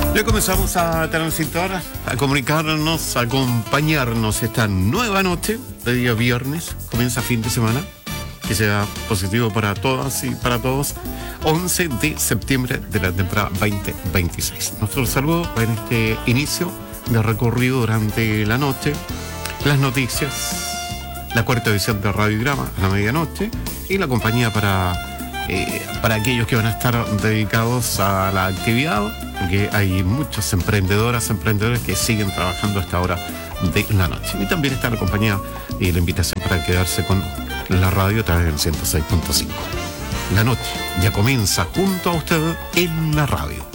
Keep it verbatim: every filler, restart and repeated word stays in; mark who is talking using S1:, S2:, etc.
S1: Ya comenzamos a transitar, a comunicarnos, a acompañarnos esta nueva noche de día viernes. Comienza fin de semana, que sea positivo para todas y para todos. once de septiembre de la temporada veinte veintiséis. Nuestro saludo en este inicio de recorrido durante la noche, las noticias, la cuarta edición de Radiograma a la medianoche y la compañía para... Eh, para aquellos que van a estar dedicados a la actividad, porque hay muchas emprendedoras, emprendedores que siguen trabajando a esta hora de la noche. Y también está la compañía y la invitación para quedarse con la radio a través del ciento seis punto cinco. La noche ya comienza junto a usted en la radio.